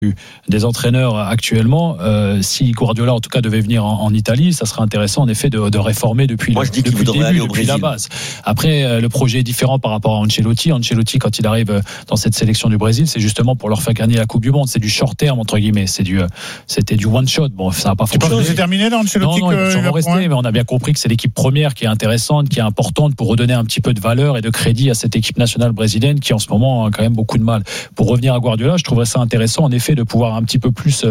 des entraîneurs actuellement, si Guardiola en tout cas devait venir en Italie, ça serait intéressant en effet de réformer depuis le début, depuis la base. Après, le projet est différent par rapport à Ancelotti. Ancelotti, quand il arrive dans cette sélection du Brésil, c'est justement pour leur faire gagner la Coupe du Monde. C'est du short terme entre guillemets. C'était du one shot. Bon, ça n'a pas fonctionné. Tu penses que c'est terminé là, Ancelotti? Non, il va sûrement rester, mais on a bien compris que c'est l'équipe première qui est intéressante, qui est importante pour redonner un petit peu de valeur et de crédit à cette équipe nationale brésilienne qui en ce moment a quand même beaucoup de mal. Pour revenir à Guardiola, je trouverais ça intéressant en effet de pouvoir un petit peu plus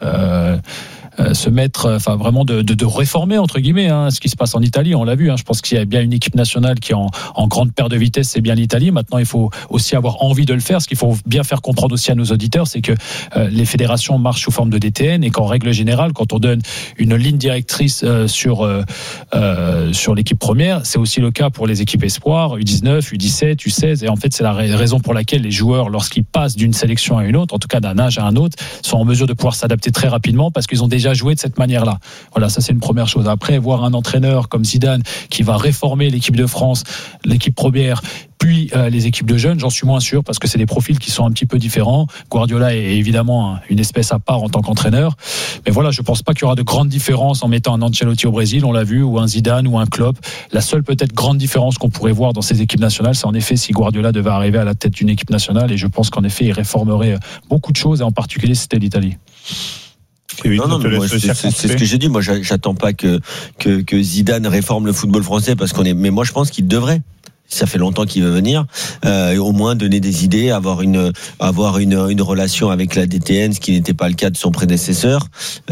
se mettre, enfin vraiment de réformer entre guillemets ce qui se passe en Italie. On l'a vu. Je pense qu'il y a bien une équipe nationale qui est en grande perte de vitesse. C'est bien l'Italie. Maintenant, il faut aussi avoir envie de le faire. Ce qu'il faut bien faire comprendre aussi à nos auditeurs, c'est que les fédérations marchent sous forme de DTN et qu'en règle générale, quand on donne une ligne directrice sur l'équipe première, c'est aussi le cas pour les équipes espoirs, U19, U17, U16. Et en fait, c'est la raison pour laquelle les joueurs, lorsqu'ils passent d'une sélection à une autre, en tout cas d'un âge à un autre, sont en mesure de pouvoir s'adapter très rapidement parce qu'ils ont déjà joué de cette manière-là. Voilà, ça c'est une première chose. Après, voir un entraîneur comme Zidane qui va réformer l'équipe de France, l'équipe première, puis les équipes de jeunes, j'en suis moins sûr parce que c'est des profils qui sont un petit peu différents. Guardiola est évidemment une espèce à part en tant qu'entraîneur. Mais voilà, je pense pas qu'il y aura de grandes différences en mettant un Ancelotti au Brésil, on l'a vu, ou un Zidane ou un Klopp. La seule peut-être grande différence qu'on pourrait voir dans ces équipes nationales, c'est en effet si Guardiola devait arriver à la tête d'une équipe nationale, et je pense qu'en effet il réformerait beaucoup de choses, et en particulier c'était l'Italie. Non, mais moi, c'est ce que j'ai dit. Moi, j'attends pas que Zidane réforme le football français mais moi, je pense qu'il devrait. Ça fait longtemps qu'il veut venir, au moins donner des idées, avoir une relation avec la DTN, ce qui n'était pas le cas de son prédécesseur,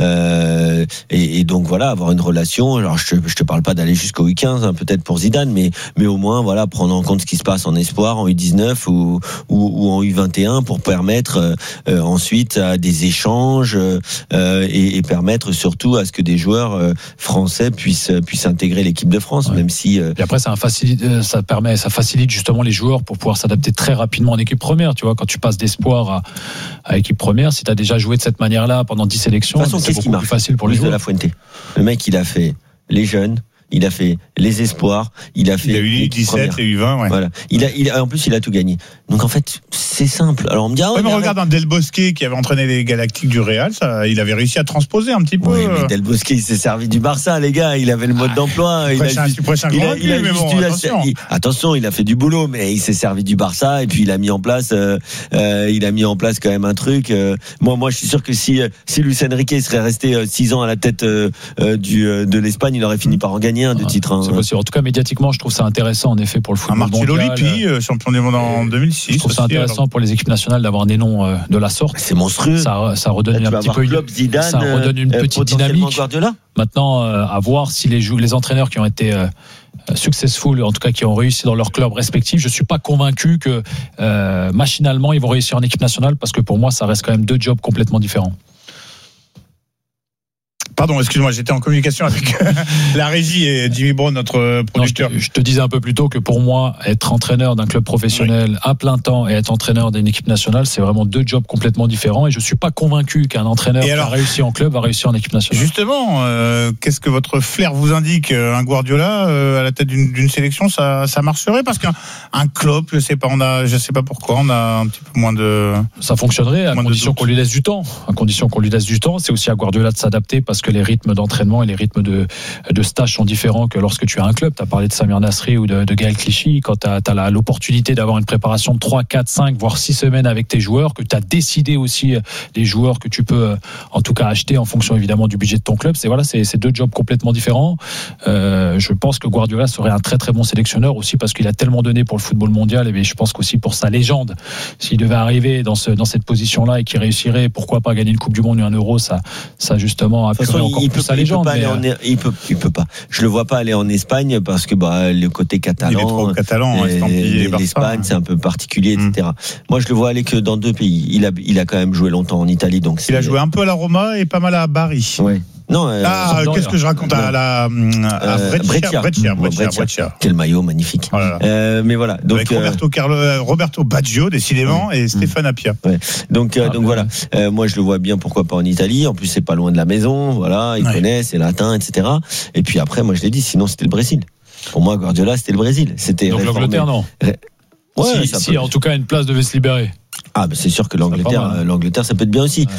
et donc voilà, avoir une relation. Alors je te parle pas d'aller jusqu'au U15 peut-être pour Zidane, mais au moins voilà, prendre en compte ce qui se passe en espoir, en U19 ou en U21 pour permettre ensuite des échanges et permettre surtout à ce que des joueurs français puissent intégrer l'équipe de France, ouais. Même si et après ça facilite justement les joueurs pour pouvoir s'adapter très rapidement en équipe première. Tu vois, quand tu passes d'espoir à équipe première, si tu as déjà joué de cette manière-là pendant 10 sélections, c'est beaucoup plus facile pour les joueurs. De la Fuente. Le mec, il a fait les jeunes, il a fait les espoirs, il a eu les U17, les U20, ouais. Voilà. En plus, il a tout gagné. Donc en fait, c'est simple. Alors on me dit, mais regarde un Del Bosque qui avait entraîné les Galactiques du Real, il avait réussi à transposer un petit peu. Oui, mais Del Bosque, il s'est servi du Barça, les gars. Il avait le mode d'emploi. Attention, il a fait du boulot, mais il s'est servi du Barça et puis il a mis en place quand même un truc. Moi, je suis sûr que si Luis Enrique serait resté 6 ans à la tête de l'Espagne, il aurait fini par en gagner un de titre. C'est possible. En tout cas, médiatiquement, je trouve ça intéressant en effet pour le football mondial. Marcello Lippi, champion du monde en 2006. Je trouve ça intéressant pour les équipes nationales d'avoir des noms de la sorte. C'est monstrueux. Ça redonne un petit peu Zidane, ça redonne une petite dynamique. Guardiola. Maintenant, à voir si les entraîneurs qui ont été successful, en tout cas qui ont réussi dans leur club respectif, je suis pas convaincu que machinalement ils vont réussir en équipe nationale, parce que pour moi ça reste quand même deux jobs complètement différents. Pardon, excuse-moi, j'étais en communication avec la régie et Jimmy Brown, notre producteur. Non, je te disais un peu plus tôt que pour moi, être entraîneur d'un club professionnel à plein temps et être entraîneur d'une équipe nationale, c'est vraiment deux jobs complètement différents, et je suis pas convaincu qu'un entraîneur qui a réussi en club va réussir en équipe nationale. Justement, qu'est-ce que votre flair vous indique? Un Guardiola à la tête d'une sélection, ça marcherait? Parce qu'un Klopp, je sais pas pourquoi, on a un petit peu moins de... Ça fonctionnerait à condition qu'on lui laisse du temps. À condition qu'on lui laisse du temps. C'est aussi à Guardiola de s'adapter, parce que les rythmes d'entraînement et les rythmes de stage sont différents que lorsque tu as un club. Tu as parlé de Samir Nasri ou de Gaël Clichy. Quand tu as l'opportunité d'avoir une préparation de 3, 4, 5, voire 6 semaines avec tes joueurs, que tu as décidé aussi les joueurs que tu peux en tout cas acheter en fonction évidemment du budget de ton club. C'est deux jobs complètement différents. Je pense que Guardiola serait un très très bon sélectionneur aussi, parce qu'il a tellement donné pour le football mondial, et je pense qu'aussi pour sa légende. S'il devait arriver dans cette position-là et qu'il réussirait, pourquoi pas gagner une Coupe du Monde ou un Euro, ça justement appuierait encore plus sa légende. Il peut pas. Je le vois pas aller en Espagne, parce que le côté catalan, il est trop catalan, l'Espagne, c'est un peu particulier, etc. Moi, je le vois aller que dans 2 pays. Il a quand même joué longtemps en Italie, donc il a joué un peu à la Roma et pas mal à Bari. Ouais. Non, qu'est-ce que je raconte à Brescia. Quel maillot magnifique. Voilà. Mais voilà. Donc avec Roberto Baggio décidément, et Stéphane Appia. Ouais. Donc voilà. Moi je le vois bien, pourquoi pas en Italie. En plus c'est pas loin de la maison. Voilà, il connaît, c'est latin, etc. Et puis après, moi je l'ai dit, sinon c'était le Brésil. Pour moi, Guardiola c'était le Brésil. C'était donc l'Angleterre, non. Ouais, si en tout cas une place devait se libérer. Ah, bah c'est sûr que l'Angleterre, ça peut être bien aussi. Ouais.